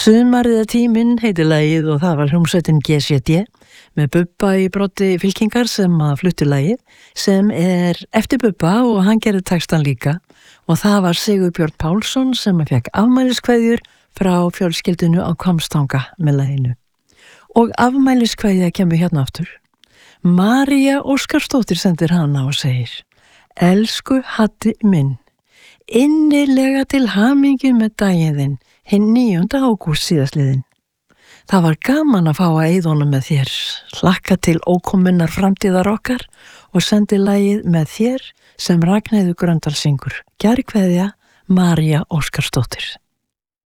Sumarið tíminn heitir lagið og það var hljómsveitin GCD með Bubba í broddi fylkingar sem að flutti lagið sem eftir Bubba og hann gerði textan líka og það var Sigurbjörn Pálsson sem að fekk afmæliskveðjur frá fjölskyldinu á Hvammstanga með laginu. Og afmæliskveðja kemur hérna aftur. María Óskarsdóttir sendir hana og segir: Elsku Haddi minn, innilega til hamingju með daginn þinn, hinn 9. ágúst síðastliðinn. Það var gaman að fá að eyða honum með þér, hlakka til ókominnar framtíðar okkar og sendi lagið með þér sem Ragnheiður Gröndal syngur. Kæri kveðja, María Óskarsdóttir.